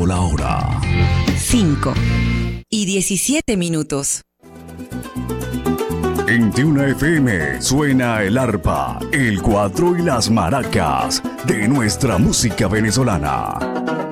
Marcando la hora. 5:17. En Tuna FM suena el arpa, el cuatro y las maracas de nuestra música venezolana.